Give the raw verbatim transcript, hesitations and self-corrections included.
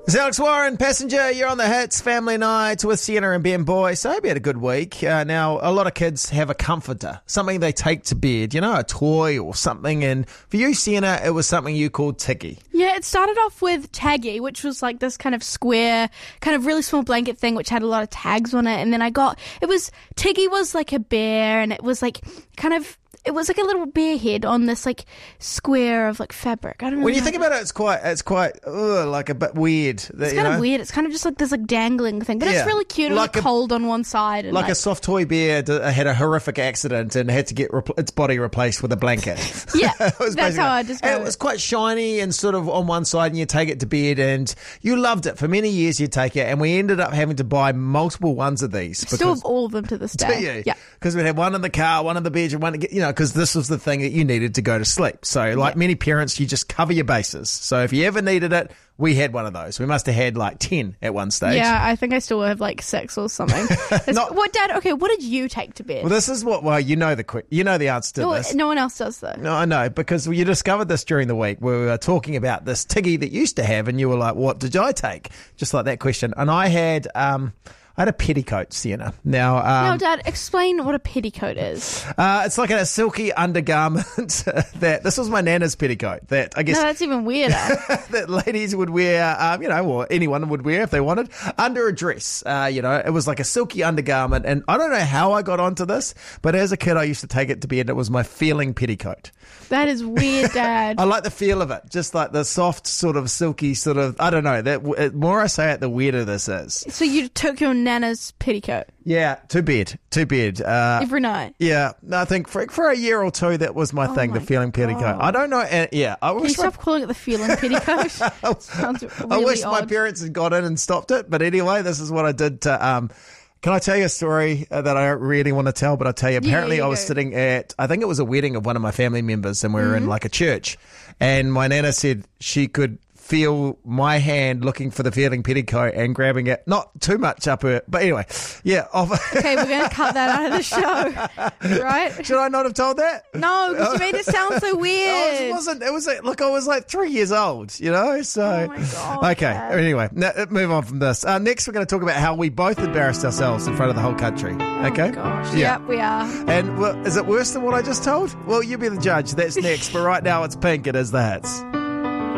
It's Alex Warren, passenger. You're on the Hits Family Night with Sienna and Ben Boy. So I hope you had a good week. Uh, now, a lot of kids have a comforter, something they take to bed, you know, a toy or something. And for you, Sienna, it was something you called Tiggy. Yeah, it started off with Taggy, which was like this kind of square, kind of really small blanket thing, which had a lot of tags on it. And then I got, it was, Tiggy was like a bear, and it was like kind of, it was like a little bear head on this like square of like fabric. I don't know. When you think about it, it's quite, it's quite, ugh, like a bit weird. That, It's you kind know? of weird. It's kind of just like this like dangling thing, but Yeah. it's really cute. It Like was a- cold on one side, and Like, like, a soft toy bear d- had a horrific accident and had to get repl- its body replaced with a blanket. Yeah, It was that's basically- how I and describe it. was it. quite shiny and sort of on one side, and you take it to bed, and you loved it. For many years, you take it, and we ended up having to buy multiple ones of these. still because- have all of them to this Do day. you? Yeah. Because we'd have one in the car, one in the bedroom, one to get, you know, because this was the thing that you needed to go to sleep. So, like Yeah. many parents, you just cover your bases. So, if you ever needed it, we had one of those. We must have had like ten at one stage. Yeah, I think I still have like six or something. It's- Not- what, Dad? Okay, what did you take to bed? Well, this is what, well, you know the quick, you know the answer to no, this. no one else does though. No, I know, because you discovered this during the week. We were talking about this Tiggy that you used to have, and you were like, what did I take? Just like that question. And I had, um, I had a petticoat, Sienna. Now, Now, um, Dad, explain what a petticoat is. uh, it's like a silky undergarment that, this was my nana's petticoat that I guess No, that's even weirder. that ladies would wear, um, you know, or anyone would wear if they wanted, under a dress. Uh, you know, it was like a silky undergarment. And I don't know how I got onto this, but as a kid, I used to take it to bed. It was my feeling petticoat. That is weird, Dad. I like the feel of it, just like the soft, sort of silky, sort of, I don't know, that the more I say it, the weirder this is. So you took your nana's petticoat Yeah, to bed, to bed. Uh, every night. yeah, no, I think for, for a year or two, that was my thing, the my feeling petticoat. God. I don't know, uh, yeah. I Can you wish my stop calling it the feeling petticoat? Sounds really I wish my odd. parents had got in and stopped it. But anyway, this is what I did to. Um, can I tell you a story uh, that I don't really want to tell? But I'll tell you. Apparently, you I was go. sitting at, I think it was a wedding of one of my family members, and we were Mm-hmm. in like a church. And my nana said she could feel my hand looking for the feeling petticoat and grabbing it. Not too much up her. But anyway, yeah. Off, Okay, we're going to cut that out of the show, right? should I not have told that? No, because you made it sound so Oh, it weird. wasn't. It was like, look, I was like three years old, you know. So, Oh my God, okay. Dad. Anyway, now, move on from this. Uh, next, we're going to talk about how we both embarrassed ourselves in front of the whole country. Okay. Oh gosh. Yeah. Yep, we are. And well, is it worse than what I just told? Well, you be the judge. That's next. But right now, it's Pink. It is the Hits.